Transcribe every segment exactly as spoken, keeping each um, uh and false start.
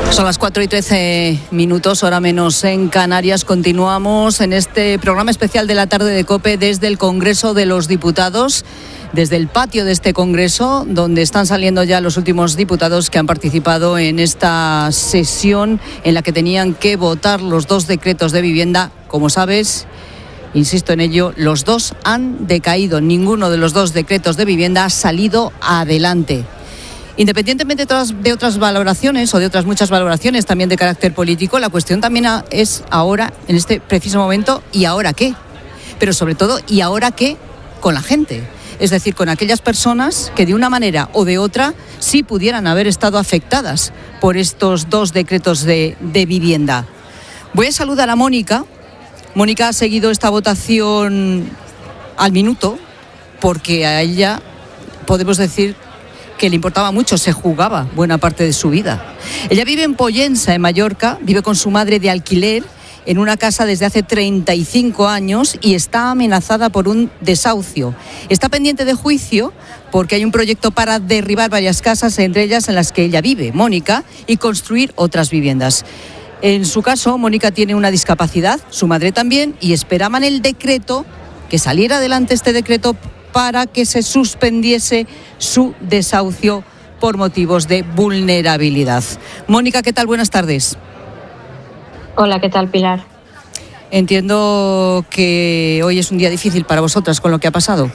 Son las cuatro y trece minutos, hora menos en Canarias. Continuamos en este programa especial de la tarde de COPE desde el Congreso de los Diputados, desde el patio de este Congreso, donde están saliendo ya los últimos diputados que han participado en esta sesión en la que tenían que votar los dos decretos de vivienda. Como sabes, insisto en ello, los dos han decaído. Ninguno de los dos decretos de vivienda ha salido adelante. Independientemente de otras valoraciones o de otras muchas valoraciones también de carácter político, la cuestión también es ahora, en este preciso momento, ¿y ahora qué? Pero sobre todo, ¿y ahora qué con la gente? Es decir, con aquellas personas que de una manera o de otra sí pudieran haber estado afectadas por estos dos decretos de, de vivienda. Voy a saludar a Mónica. Mónica ha seguido esta votación al minuto porque a ella podemos decir que le importaba mucho, se jugaba buena parte de su vida. Ella vive en Pollensa, en Mallorca, vive con su madre de alquiler en una casa desde hace treinta y cinco años y está amenazada por un desahucio. Está pendiente de juicio porque hay un proyecto para derribar varias casas, entre ellas en las que ella vive, Mónica, y construir otras viviendas. En su caso, Mónica tiene una discapacidad, su madre también, y esperaban el decreto, que saliera adelante este decreto para que se suspendiese su desahucio por motivos de vulnerabilidad. Mónica, ¿qué tal? Buenas tardes. Hola, ¿qué tal, Pilar? Entiendo que hoy es un día difícil para vosotras con lo que ha pasado.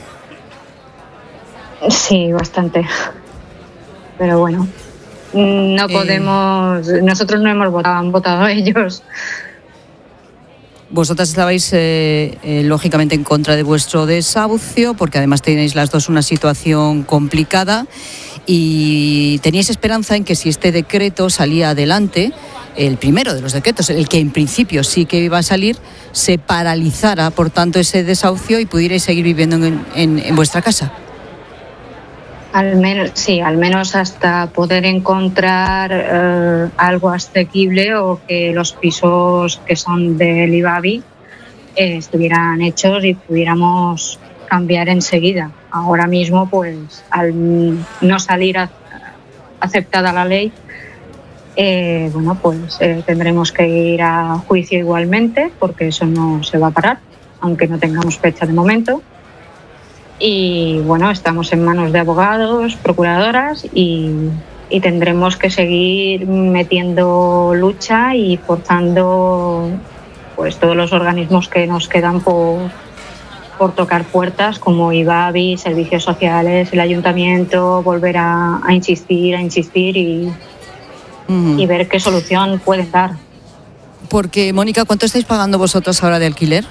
Sí, bastante. Pero bueno, no podemos... Eh... Nosotros no hemos votado, han votado ellos. Vosotras estabais, eh, eh, lógicamente, en contra de vuestro desahucio, porque además tenéis las dos una situación complicada y teníais esperanza en que si este decreto salía adelante, el primero de los decretos, el que en principio sí que iba a salir, se paralizara, por tanto, ese desahucio y pudierais seguir viviendo en, en, en vuestra casa. Al menos, sí, al menos hasta poder encontrar eh, algo asequible o que los pisos que son del IBABI eh, estuvieran hechos y pudiéramos cambiar enseguida. Ahora mismo, pues, al no salir a, aceptada la ley, eh, bueno, pues eh, tendremos que ir a juicio igualmente, porque eso no se va a parar, aunque no tengamos fecha de momento. Y bueno, estamos en manos de abogados, procuradoras y, y tendremos que seguir metiendo lucha y forzando pues todos los organismos que nos quedan por, por tocar puertas, como IBABI, servicios sociales, el ayuntamiento, volver a, a insistir, a insistir y, uh-huh. y ver qué solución pueden dar. Porque, Mónica, ¿cuánto estáis pagando vosotros ahora de alquiler?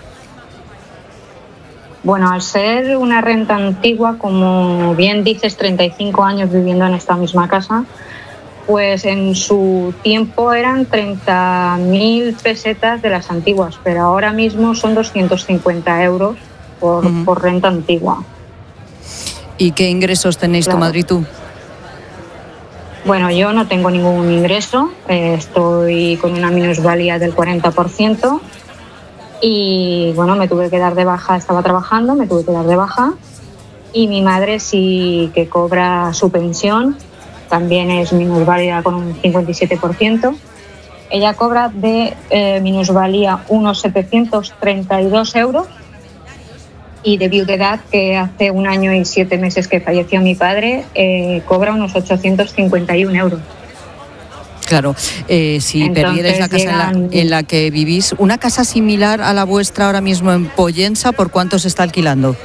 Bueno, al ser una renta antigua, como bien dices, treinta y cinco años viviendo en esta misma casa, pues en su tiempo eran treinta mil pesetas de las antiguas, pero ahora mismo son doscientos cincuenta euros por, uh-huh. por renta antigua. ¿Y qué ingresos tenéis claro. tu madre y tú? Bueno, yo no tengo ningún ingreso, eh, estoy con una minusvalía del cuarenta por ciento. Y bueno, me tuve que dar de baja, estaba trabajando, me tuve que dar de baja. Y mi madre sí que cobra su pensión, también es minusválida con un cincuenta y siete por ciento. Ella cobra de eh, minusvalía unos setecientos treinta y dos euros y de viudedad, que hace un año y siete meses que falleció mi padre, eh, cobra unos ochocientos cincuenta y un euros. Claro, eh, si Entonces, perdierais la casa llegan... en, la, en la que vivís, ¿una casa similar a la vuestra ahora mismo en Pollensa, por cuánto se está alquilando?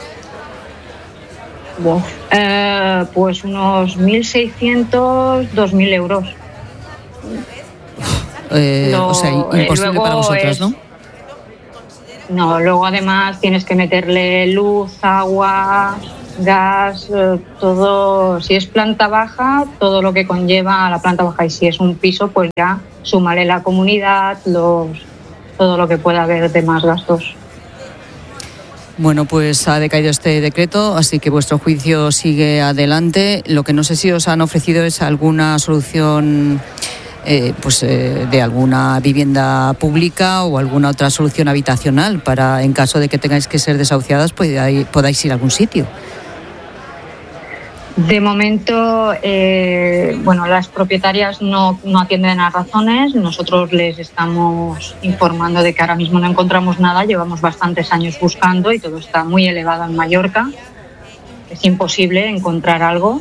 Wow. Eh, pues unos mil seiscientos, dos mil euros. Eh, Lo, o sea, imposible para vosotras, es... ¿no? No, luego además tienes que meterle luz, agua, gas, eh, todo. Si es planta baja, todo lo que conlleva a la planta baja, y si es un piso, pues ya súmale la comunidad, los, todo lo que pueda haber de más gastos. Bueno, pues ha decaído este decreto, así que vuestro juicio sigue adelante. Lo que no sé si os han ofrecido es alguna solución eh, pues, eh, de alguna vivienda pública o alguna otra solución habitacional para, en caso de que tengáis que ser desahuciadas, podáis, podáis ir a algún sitio. De momento, eh, bueno, las propietarias no, no atienden a razones. Nosotros les estamos informando de que ahora mismo no encontramos nada. Llevamos bastantes años buscando y todo está muy elevado en Mallorca. Es imposible encontrar algo.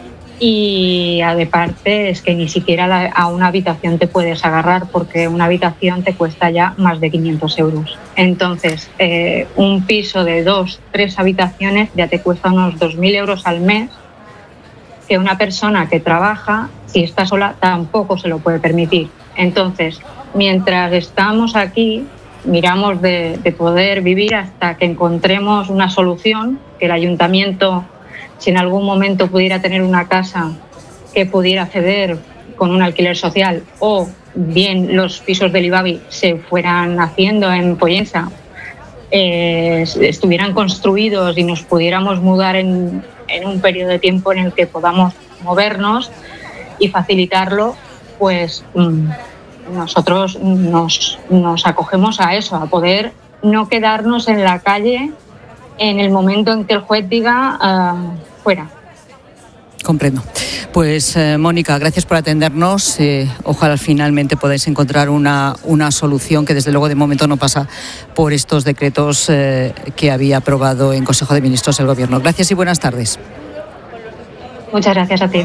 Y aparte es que ni siquiera la, a una habitación te puedes agarrar, porque una habitación te cuesta ya más de quinientos euros. Entonces, eh, un piso de dos, tres habitaciones ya te cuesta unos dos mil euros al mes, que una persona que trabaja, si está sola, tampoco se lo puede permitir. Entonces, mientras estamos aquí, miramos de, de poder vivir hasta que encontremos una solución, que el ayuntamiento, si en algún momento pudiera tener una casa que pudiera ceder con un alquiler social, o bien los pisos del IBABI se fueran haciendo en Pollensa, eh, estuvieran construidos y nos pudiéramos mudar en, en un periodo de tiempo en el que podamos movernos y facilitarlo, pues mmm, nosotros nos, nos acogemos a eso, a poder no quedarnos en la calle en el momento en que el juez diga uh, fuera. Comprendo. Pues eh, Mónica, gracias por atendernos. Eh, ojalá finalmente podáis encontrar una, una solución que desde luego de momento no pasa por estos decretos eh, que había aprobado en Consejo de Ministros el Gobierno. Gracias y buenas tardes. Muchas gracias a ti.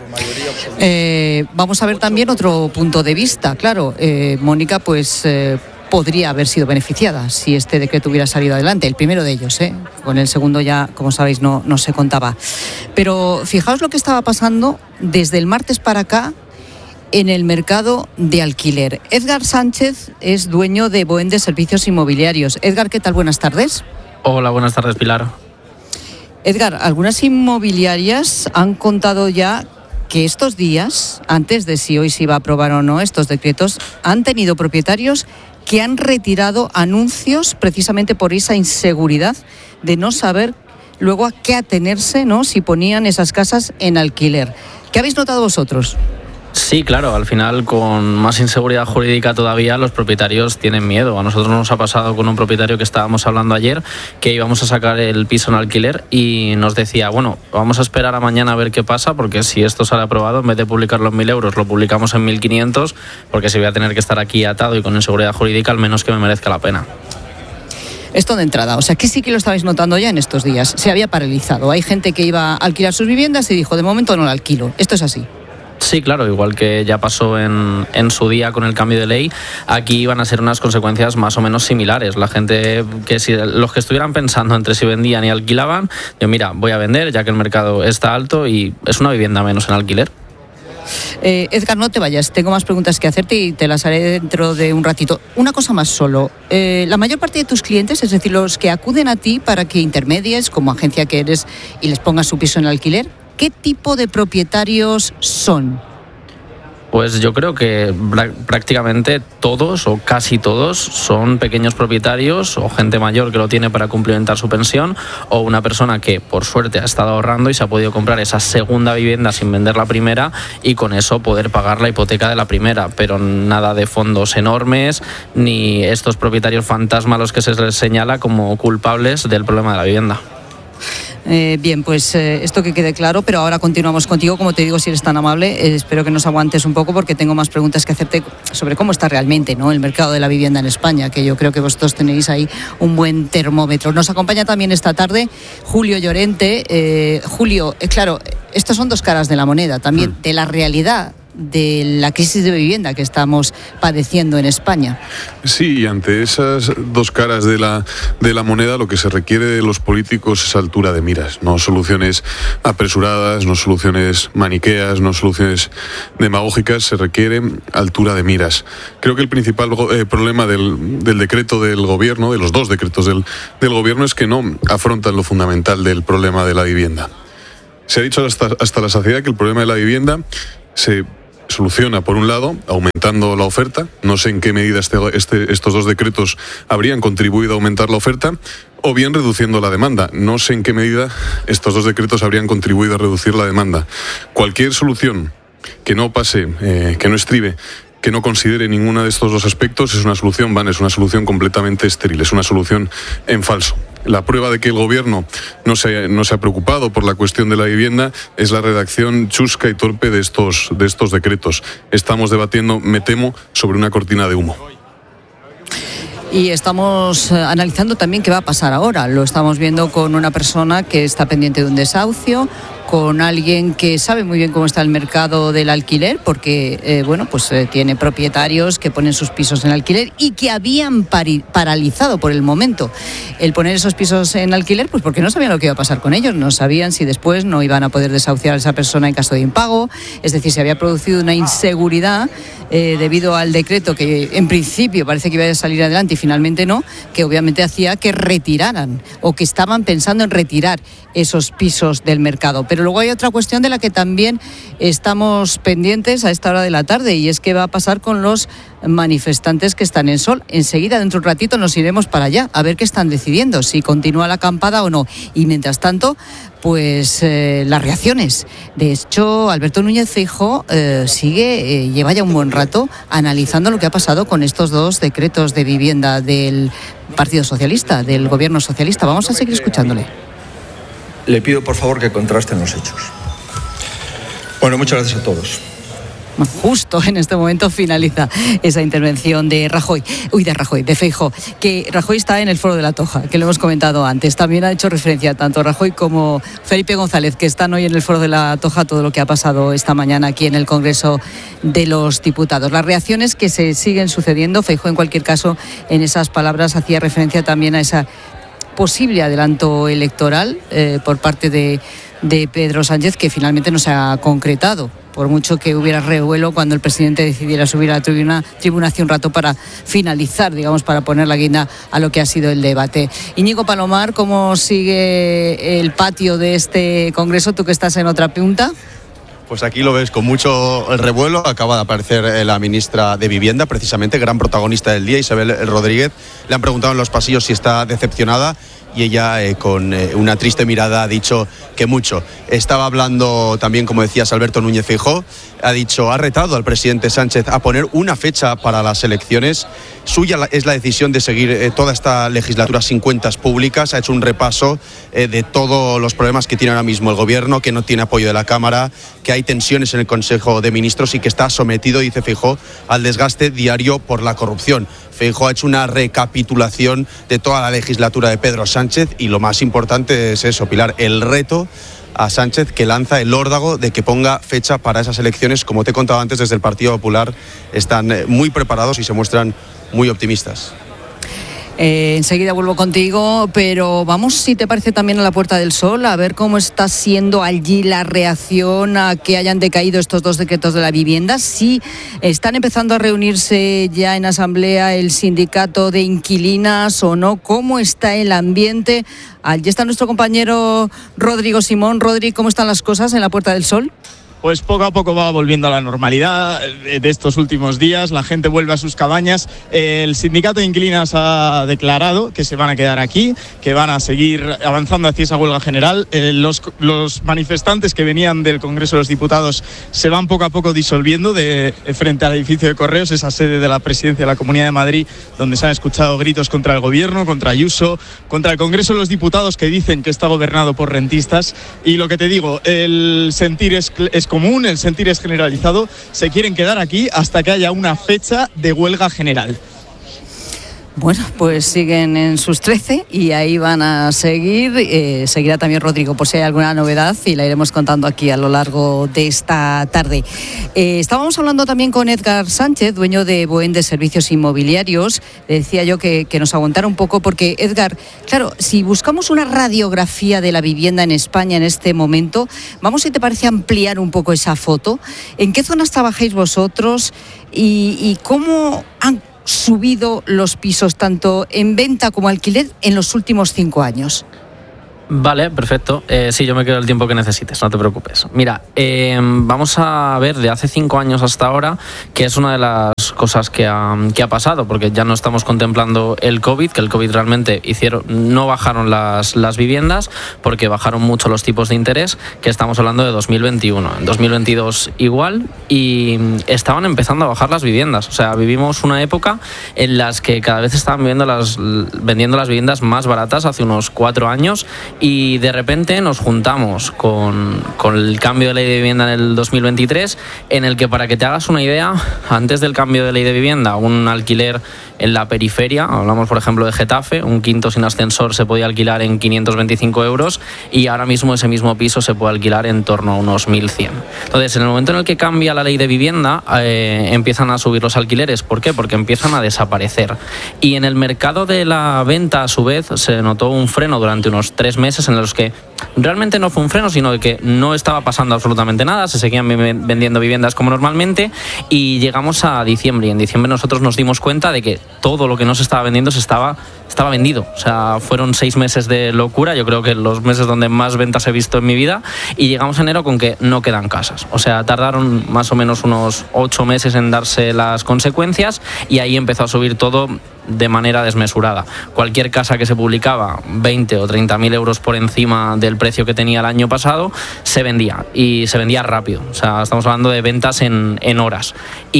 Eh, vamos a ver también otro punto de vista. Claro, eh, Mónica, pues eh, podría haber sido beneficiada si este decreto hubiera salido adelante, el primero de ellos, ¿eh? Con el segundo ya, como sabéis, no, no se contaba. Pero fijaos lo que estaba pasando desde el martes para acá en el mercado de alquiler. Edgar Sánchez es dueño de Boende Servicios Inmobiliarios. Edgar, ¿qué tal? Buenas tardes. Hola, buenas tardes, Pilar. Edgar, algunas inmobiliarias han contado ya que estos días, antes de si hoy se iba a aprobar o no estos decretos, han tenido propietarios que han retirado anuncios precisamente por esa inseguridad de no saber luego a qué atenerse, ¿no?, si ponían esas casas en alquiler. ¿Qué habéis notado vosotros? Sí, claro, al final con más inseguridad jurídica todavía los propietarios tienen miedo. A nosotros nos ha pasado con un propietario que estábamos hablando ayer que íbamos a sacar el piso en alquiler y nos decía, bueno, vamos a esperar a mañana a ver qué pasa, porque si esto sale aprobado, en vez de publicarlo en mil euros, lo publicamos en mil quinientos, porque si voy a tener que estar aquí atado y con inseguridad jurídica, al menos que me merezca la pena. Esto de entrada, o sea, que sí que lo estabais notando ya en estos días. Se había paralizado. Hay gente que iba a alquilar sus viviendas y dijo, de momento no la alquilo. ¿Esto es así? Sí, claro, igual que ya pasó en, en su día con el cambio de ley, aquí iban a ser unas consecuencias más o menos similares. La gente, que si los que estuvieran pensando entre si vendían y alquilaban, yo mira, voy a vender ya que el mercado está alto y es una vivienda menos en alquiler. Eh, Edgar, no te vayas, tengo más preguntas que hacerte y te las haré dentro de un ratito. Una cosa más solo, eh, la mayor parte de tus clientes, es decir, los que acuden a ti para que intermedies como agencia que eres y les pongas su piso en alquiler, ¿qué tipo de propietarios son? Pues yo creo que prácticamente todos o casi todos son pequeños propietarios o gente mayor que lo tiene para complementar su pensión, o una persona que por suerte ha estado ahorrando y se ha podido comprar esa segunda vivienda sin vender la primera y con eso poder pagar la hipoteca de la primera, pero nada de fondos enormes ni estos propietarios fantasma a los que se les señala como culpables del problema de la vivienda. Eh, bien, pues eh, esto que quede claro, pero ahora continuamos contigo, como te digo, si eres tan amable, eh, espero que nos aguantes un poco porque tengo más preguntas que hacerte sobre cómo está realmente, ¿no?, el mercado de la vivienda en España, que yo creo que vosotros tenéis ahí un buen termómetro. Nos acompaña también esta tarde Julio Llorente. Eh, Julio, eh, claro, estas son dos caras de la moneda, también de la realidad de la crisis de vivienda que estamos padeciendo en España. Sí, y ante esas dos caras de la, de la moneda, lo que se requiere de los políticos es altura de miras, no soluciones apresuradas, no soluciones maniqueas, no soluciones demagógicas, se requiere altura de miras. Creo que el principal eh, problema del, del decreto del gobierno, de los dos decretos del, del gobierno, es que no afrontan lo fundamental del problema de la vivienda. Se ha dicho hasta, hasta la saciedad que el problema de la vivienda se soluciona, por un lado, aumentando la oferta. No sé en qué medida este, este, estos dos decretos habrían contribuido a aumentar la oferta, o bien reduciendo la demanda. No sé en qué medida estos dos decretos habrían contribuido a reducir la demanda. Cualquier solución que no pase, eh, que no estribe, que no considere ninguno de estos dos aspectos es una solución vana, es una solución completamente estéril, es una solución en falso. La prueba de que el gobierno no se, no se ha preocupado por la cuestión de la vivienda es la redacción chusca y torpe de estos, de estos decretos. Estamos debatiendo, me temo, sobre una cortina de humo. Y estamos analizando también qué va a pasar ahora. Lo estamos viendo con una persona que está pendiente de un desahucio, con alguien que sabe muy bien cómo está el mercado del alquiler, porque eh, bueno, pues eh, tiene propietarios que ponen sus pisos en alquiler y que habían pari- paralizado por el momento el poner esos pisos en alquiler, pues porque no sabían lo que iba a pasar con ellos, no sabían si después no iban a poder desahuciar a esa persona en caso de impago, es decir, se había producido una inseguridad eh, debido al decreto que en principio parece que iba a salir adelante y finalmente no, que obviamente hacía que retiraran o que estaban pensando en retirar esos pisos del mercado. Pero luego hay otra cuestión de la que también estamos pendientes a esta hora de la tarde, y es qué va a pasar con los manifestantes que están en Sol. Enseguida, dentro de un ratito, nos iremos para allá a ver qué están decidiendo, si continúa la acampada o no. Y mientras tanto, pues eh, las reacciones. De hecho, Alberto Núñez Feijóo eh, sigue, eh, lleva ya un buen rato analizando lo que ha pasado con estos dos decretos de vivienda del Partido Socialista, del Gobierno Socialista. Vamos a seguir escuchándole. Le pido, por favor, que contrasten los hechos. Bueno, muchas gracias a todos. Justo en este momento finaliza esa intervención de Rajoy, uy, de Rajoy, de Feijóo, que Rajoy está en el Foro de la Toja, que lo hemos comentado antes. También ha hecho referencia tanto Rajoy como Felipe González, que están hoy en el Foro de la Toja, todo lo que ha pasado esta mañana aquí en el Congreso de los Diputados. Las reacciones que se siguen sucediendo. Feijóo, en cualquier caso, en esas palabras hacía referencia también a esa posible adelanto electoral eh, por parte de, de Pedro Sánchez, que finalmente no se ha concretado, por mucho que hubiera revuelo cuando el presidente decidiera subir a la tribuna, tribuna hace un rato para finalizar, digamos, para poner la guinda a lo que ha sido el debate. Íñigo Palomar, ¿cómo sigue el patio de este Congreso? Tú que estás en otra punta. Pues aquí lo ves con mucho revuelo. Acaba de aparecer la ministra de Vivienda, precisamente, gran protagonista del día, Isabel Rodríguez. Le han preguntado en los pasillos si está decepcionada y ella, eh, con eh, una triste mirada, ha dicho que mucho. Estaba hablando también, como decías, Alberto Núñez Feijóo. Ha dicho, ha retado al presidente Sánchez a poner una fecha para las elecciones. Suya es la decisión de seguir eh, toda esta legislatura sin cuentas públicas. Ha hecho un repaso eh, de todos los problemas que tiene ahora mismo el gobierno, que no tiene apoyo de la Cámara, que hay tensiones en el Consejo de Ministros y que está sometido, dice Feijóo, al desgaste diario por la corrupción. Feijóo ha hecho una recapitulación de toda la legislatura de Pedro Sánchez y lo más importante es eso, Pilar, el reto a Sánchez, que lanza el órdago de que ponga fecha para esas elecciones. Como te he contado antes, desde el Partido Popular están muy preparados y se muestran muy optimistas. Eh, enseguida vuelvo contigo, pero vamos, si te parece, también a la Puerta del Sol, a ver cómo está siendo allí la reacción a que hayan decaído estos dos decretos de la vivienda. Si están empezando a reunirse ya en asamblea el sindicato de inquilinas o no, cómo está el ambiente. Allí está nuestro compañero Rodrigo Simón. Rodri, ¿cómo están las cosas en la Puerta del Sol? Pues poco a poco va volviendo a la normalidad de estos últimos días, la gente vuelve a sus cabañas. El sindicato de inquilinas ha declarado que se van a quedar aquí, que van a seguir avanzando hacia esa huelga general. Eh, los, los manifestantes que venían del Congreso de los Diputados se van poco a poco disolviendo de, de frente al edificio de Correos, esa sede de la Presidencia de la Comunidad de Madrid, donde se han escuchado gritos contra el Gobierno, contra Ayuso, contra el Congreso de los Diputados, que dicen que está gobernado por rentistas. Y lo que te digo, el sentir es, es común, el sentir es generalizado. Se quieren quedar aquí hasta que haya una fecha de huelga general. Bueno, pues siguen en sus trece y ahí van a seguir. Eh, seguirá también Rodrigo por si hay alguna novedad y la iremos contando aquí a lo largo de esta tarde. Eh, estábamos hablando también con Edgar Sánchez, dueño de Boen de Servicios Inmobiliarios. Le decía yo que, que nos aguantara un poco porque, Edgar, claro, si buscamos una radiografía de la vivienda en España en este momento, vamos, si te parece, ampliar un poco esa foto. ¿En qué zonas trabajáis vosotros y, y cómo han subido los pisos tanto en venta como alquiler en los últimos cinco años? Vale, perfecto. Eh, sí, yo me quedo el tiempo que necesites, no te preocupes. Mira, eh, vamos a ver de hace cinco años hasta ahora, que es una de las cosas que ha, que ha pasado, porque ya no estamos contemplando el COVID, que el COVID realmente hicieron, no bajaron las, las viviendas, porque bajaron mucho los tipos de interés, que estamos hablando de dos mil veintiuno. En dos mil veintidós igual, y estaban empezando a bajar las viviendas. O sea, vivimos una época en las que cada vez estaban vendiendo las, vendiendo las viviendas más baratas hace unos cuatro años y de repente nos juntamos con, con el cambio de ley de vivienda en el dos mil veintitrés, en el que, para que te hagas una idea, antes del cambio de ley de vivienda, un alquiler en la periferia, hablamos por ejemplo de Getafe, un quinto sin ascensor se podía alquilar en quinientos veinticinco euros y ahora mismo ese mismo piso se puede alquilar en torno a unos mil cien. Entonces, en el momento en el que cambia la ley de vivienda, eh, empiezan a subir los alquileres. ¿Por qué? Porque empiezan a desaparecer. Y en el mercado de la venta, a su vez, se notó un freno durante unos tres meses en los que realmente no fue un freno, sino que no estaba pasando absolutamente nada, se seguían vendiendo viviendas como normalmente y llegamos a diciembre y en diciembre nosotros nos dimos cuenta de que todo lo que no se estaba vendiendo se estaba, estaba vendido. O sea, fueron seis meses de locura, yo creo que los meses donde más ventas he visto en mi vida, y llegamos a enero con que no quedan casas. O sea, tardaron más o menos unos ocho meses en darse las consecuencias y ahí empezó a subir todo de manera desmesurada. Cualquier casa que se publicaba veinte o treinta mil euros por encima del precio que tenía el año pasado se vendía, y se vendía rápido. O sea, estamos hablando de ventas en, en horas,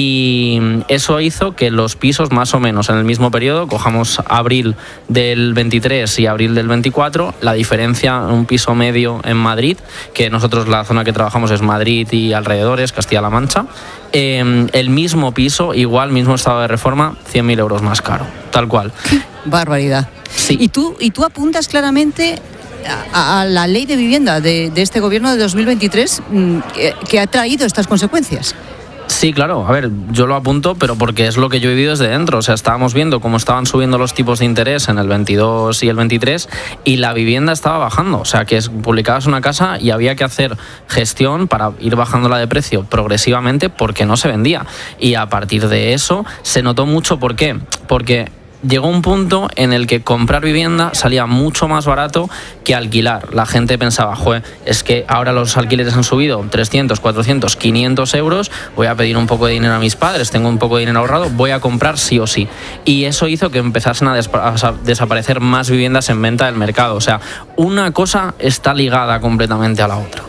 y eso hizo que los pisos más o menos en el mismo periodo, cojamos abril del veintitrés y abril del veinticuatro, la diferencia en un piso medio en Madrid, que nosotros la zona que trabajamos es Madrid y alrededores, Castilla-La Mancha, eh, el mismo piso, igual, mismo estado de reforma, cien mil euros más caro, tal cual. Barbaridad. Sí. Y tú, y tú apuntas claramente a, a la ley de vivienda de, de este gobierno de dos mil veintitrés que, que ha traído estas consecuencias. Sí, claro. A ver, yo lo apunto, pero porque es lo que yo he vivido desde dentro. O sea, estábamos viendo cómo estaban subiendo los tipos de interés en el veintidós y el veintitrés y la vivienda estaba bajando. O sea, que es, publicabas una casa y había que hacer gestión para ir bajándola de precio progresivamente porque no se vendía. Y a partir de eso se notó mucho. ¿Por qué? Porque llegó un punto en el que comprar vivienda salía mucho más barato que alquilar. La gente pensaba, joder, es que ahora los alquileres han subido trescientos, cuatrocientos, quinientos euros, voy a pedir un poco de dinero a mis padres, tengo un poco de dinero ahorrado, voy a comprar sí o sí. Y eso hizo que empezasen a, despa- a desaparecer más viviendas en venta del mercado. O sea, una cosa está ligada completamente a la otra.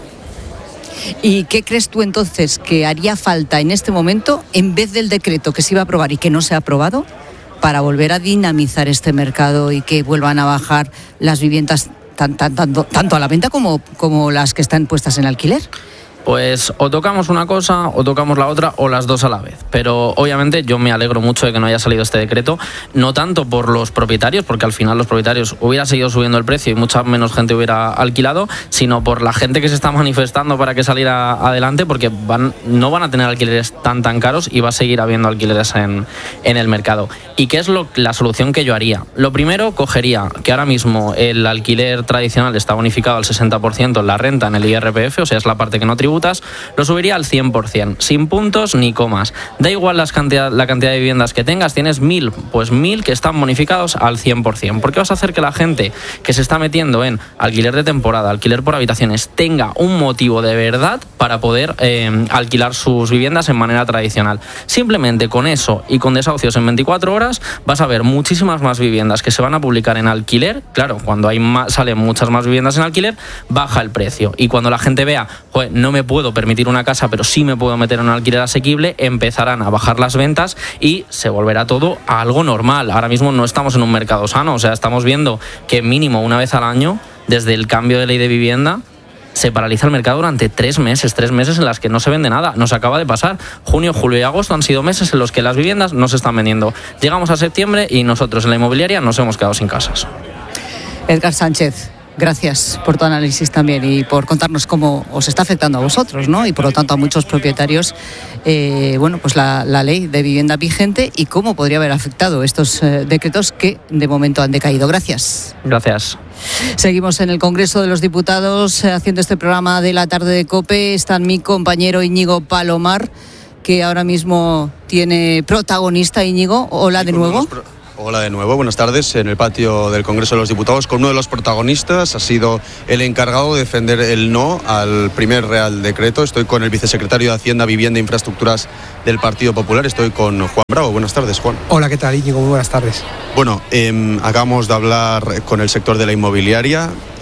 ¿Y qué crees tú entonces que haría falta en este momento, en vez del decreto que se iba a aprobar y que no se ha aprobado, para volver a dinamizar este mercado y que vuelvan a bajar las viviendas tan, tan, tanto, tanto a la venta como, como las que están puestas en alquiler? Pues o tocamos una cosa o tocamos la otra o las dos a la vez. Pero obviamente yo me alegro mucho de que no haya salido este decreto, no tanto por los propietarios, porque al final los propietarios hubiera seguido subiendo el precio y mucha menos gente hubiera alquilado, sino por la gente que se está manifestando para que saliera adelante, porque van, no van a tener alquileres tan tan caros y va a seguir habiendo alquileres en, en el mercado. ¿Y qué es lo, la solución que yo haría? Lo primero, cogería que ahora mismo el alquiler tradicional está bonificado al sesenta por ciento en la renta, en el I R P F, o sea, es la parte que no tributa, lo subiría al cien por ciento, sin puntos ni comas. Da igual las cantidad, la cantidad de viviendas que tengas, tienes mil, pues mil que están bonificados al cien por ciento. Porque vas a hacer que la gente que se está metiendo en alquiler de temporada, alquiler por habitaciones, tenga un motivo de verdad para poder eh, alquilar sus viviendas en manera tradicional. Simplemente con eso y con desahucios en veinticuatro horas vas a ver muchísimas más viviendas que se van a publicar en alquiler. Claro, cuando hay más, salen muchas más viviendas en alquiler, baja el precio. Y cuando la gente vea, joder, no me puedo permitir una casa, pero sí me puedo meter en un alquiler asequible, empezarán a bajar las ventas y se volverá todo a algo normal. Ahora mismo no estamos en un mercado sano, o sea, estamos viendo que mínimo una vez al año, desde el cambio de ley de vivienda, se paraliza el mercado durante tres meses, tres meses en las que no se vende nada. Nos acaba de pasar. Junio, julio y agosto han sido meses en los que las viviendas no se están vendiendo. Llegamos a septiembre y nosotros en la inmobiliaria nos hemos quedado sin casas. Edgar Sánchez, gracias por tu análisis también y por contarnos cómo os está afectando a vosotros, ¿no? Y por lo tanto a muchos propietarios, eh, bueno, pues la, la ley de vivienda vigente y cómo podría haber afectado estos eh, decretos que de momento han decaído. Gracias. Gracias. Seguimos en el Congreso de los Diputados eh, haciendo este programa de la tarde de COPE. Está mi compañero Íñigo Palomar, que ahora mismo tiene protagonista. Íñigo, hola de nuevo. Hola de nuevo, buenas tardes. En el patio del Congreso de los Diputados con uno de los protagonistas, ha sido el encargado de defender el no al primer Real Decreto. Estoy con el vicesecretario de Hacienda, Vivienda e Infraestructuras del Partido Popular. Estoy con Juan Bravo. Buenas tardes, Juan. Hola, ¿qué tal, Íñigo? Muy buenas tardes. Bueno, eh, acabamos de hablar con el sector de la inmobiliaria.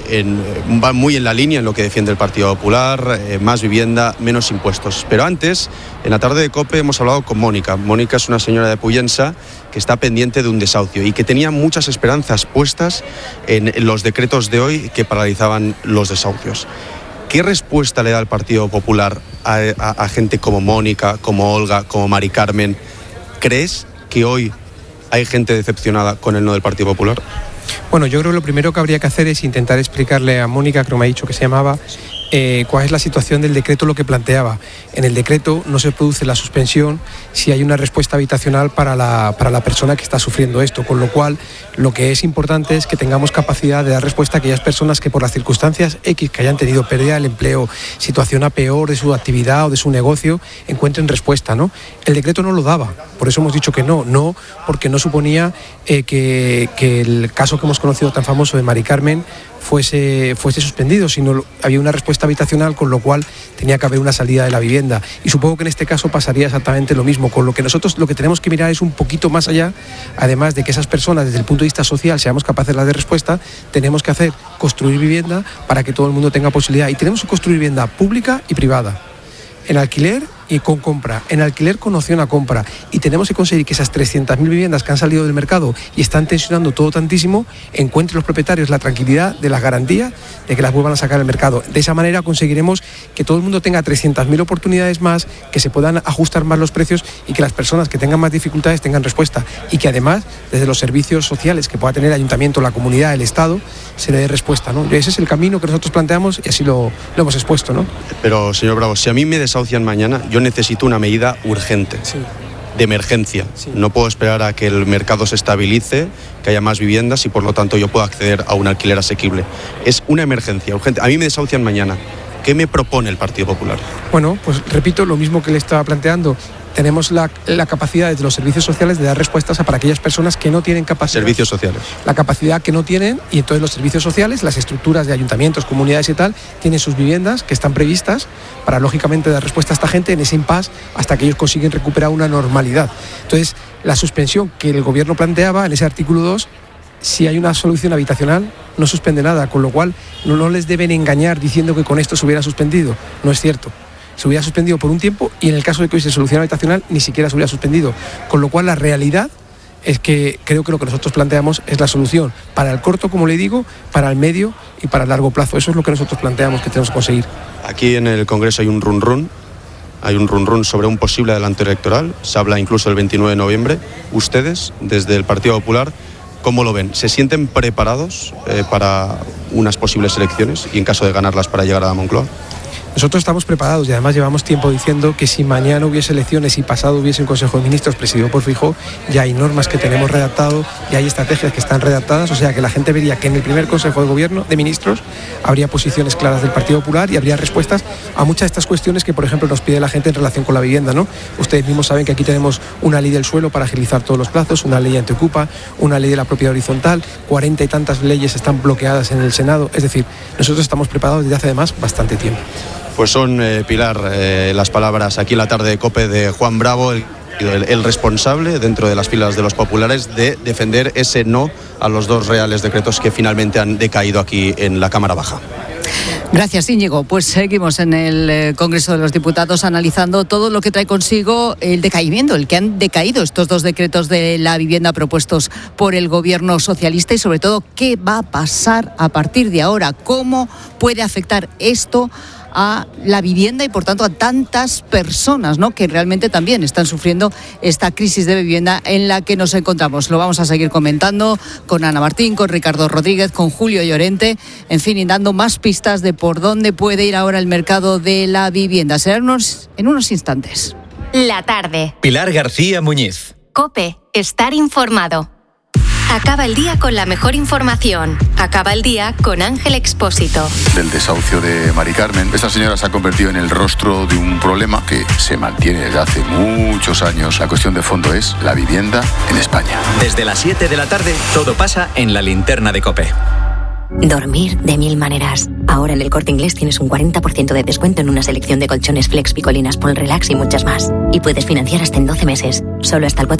en, va muy en la línea en lo que defiende el Partido Popular, eh, más vivienda, menos impuestos. Pero antes, en la tarde de COPE hemos hablado con Mónica. Mónica es una señora de Pollensa que está pendiente de un desahucio y que tenía muchas esperanzas puestas en los decretos de hoy que paralizaban los desahucios. ¿Qué respuesta le da el Partido Popular a, a, a gente como Mónica, como Olga, como Mari Carmen? ¿Crees que hoy hay gente decepcionada con el no del Partido Popular? Bueno, yo creo que lo primero que habría que hacer es intentar explicarle a Mónica, que me ha dicho que se llamaba, eh, cuál es la situación del decreto, lo que planteaba. En el decreto no se produce la suspensión si hay una respuesta habitacional para la, para la persona que está sufriendo esto, con lo cual lo que es importante es que tengamos capacidad de dar respuesta a aquellas personas que por las circunstancias X que hayan tenido pérdida del empleo, situación a peor de su actividad o de su negocio, encuentren respuesta, ¿no? El decreto no lo daba, por eso hemos dicho que no, no porque no suponía eh, que, que el caso que hemos conocido tan famoso de Mari Carmen fuese, fuese suspendido, sino había una respuesta habitacional, con lo cual tenía que haber una salida de la vivienda. Y supongo que en este caso pasaría exactamente lo mismo, con lo que nosotros lo que tenemos que mirar es un poquito más allá, además de que esas personas desde el punto de vista social seamos capaces de dar respuesta, tenemos que hacer construir vivienda para que todo el mundo tenga posibilidad, y tenemos que construir vivienda pública y privada, en alquiler y con compra, en alquiler con opción a compra, y tenemos que conseguir que esas trescientas mil viviendas que han salido del mercado y están tensionando todo tantísimo, encuentren los propietarios la tranquilidad de las garantías de que las vuelvan a sacar al mercado. De esa manera conseguiremos que todo el mundo tenga trescientas mil oportunidades más, que se puedan ajustar más los precios y que las personas que tengan más dificultades tengan respuesta, y que además desde los servicios sociales que pueda tener el ayuntamiento, la comunidad, el Estado, se le dé respuesta, ¿no? Ese es el camino que nosotros planteamos y así lo, lo hemos expuesto, ¿no? Pero, señor Bravo, si a mí me desahucian mañana, yo necesito una medida urgente, sí, de emergencia. Sí. No puedo esperar a que el mercado se estabilice, que haya más viviendas y por lo tanto yo pueda acceder a un alquiler asequible. Es una emergencia urgente. A mí me desahucian mañana. ¿Qué me propone el Partido Popular? Bueno, pues repito lo mismo que le estaba planteando. Tenemos la, la capacidad desde los servicios sociales de dar respuestas a para aquellas personas que no tienen capacidad. Servicios sociales. La capacidad que no tienen, y entonces los servicios sociales, las estructuras de ayuntamientos, comunidades y tal, tienen sus viviendas que están previstas para, lógicamente, dar respuesta a esta gente en ese impasse hasta que ellos consiguen recuperar una normalidad. Entonces, la suspensión que el Gobierno planteaba en ese artículo dos, si hay una solución habitacional, no suspende nada, con lo cual no, no les deben engañar diciendo que con esto se hubiera suspendido. No es cierto. Se hubiera suspendido por un tiempo y en el caso de que hubiese solución habitacional ni siquiera se hubiera suspendido. Con lo cual la realidad es que creo que lo que nosotros planteamos es la solución para el corto, como le digo, para el medio y para el largo plazo. Eso es lo que nosotros planteamos que tenemos que conseguir. Aquí en el Congreso hay un run run, hay un run run sobre un posible adelanto electoral. Se habla incluso el veintinueve de noviembre. Ustedes, desde el Partido Popular, ¿cómo lo ven? ¿Se sienten preparados eh, para unas posibles elecciones y en caso de ganarlas para llegar a la Moncloa? Nosotros estamos preparados y además llevamos tiempo diciendo que si mañana hubiese elecciones y pasado hubiese un Consejo de Ministros presidido por Feijóo, ya hay normas que tenemos redactado, ya hay estrategias que están redactadas, o sea que la gente vería que en el primer Consejo de Gobierno de Ministros habría posiciones claras del Partido Popular y habría respuestas a muchas de estas cuestiones que, por ejemplo, nos pide la gente en relación con la vivienda, ¿no? Ustedes mismos saben que aquí tenemos una ley del suelo para agilizar todos los plazos, una ley antiocupa, una ley de la propiedad horizontal, cuarenta y tantas leyes están bloqueadas en el Senado, es decir, nosotros estamos preparados desde hace además bastante tiempo. Pues son, eh, Pilar, eh, las palabras aquí en la tarde de COPE de Juan Bravo, el, el, el responsable dentro de las filas de los populares de defender ese no a los dos reales decretos que finalmente han decaído aquí en la Cámara Baja. Gracias, Íñigo. Pues seguimos en el Congreso de los Diputados analizando todo lo que trae consigo el decaimiento, el que han decaído estos dos decretos de la vivienda propuestos por el Gobierno socialista y sobre todo qué va a pasar a partir de ahora, cómo puede afectar esto a la vivienda y por tanto a tantas personas, ¿no?, que realmente también están sufriendo esta crisis de vivienda en la que nos encontramos. Lo vamos a seguir comentando con Ana Martín, con Ricardo Rodríguez, con Julio Llorente, en fin, y dando más pistas de por dónde puede ir ahora el mercado de la vivienda. Será unos, en unos instantes. La tarde. Pilar García Muñiz. COPE. Estar informado. Acaba el día con la mejor información. Acaba el día con Ángel Expósito. Del desahucio de Mari Carmen. Esta señora se ha convertido en el rostro de un problema que se mantiene desde hace muchos años. La cuestión de fondo es la vivienda en España. Desde las siete de la tarde, todo pasa en la linterna de COPE. Dormir de mil maneras. Ahora en el Corte Inglés tienes un cuarenta por ciento de descuento en una selección de colchones Flex, Picolinas, Paul Relax y muchas más. Y puedes financiar hasta en doce meses. Solo hasta el cuatro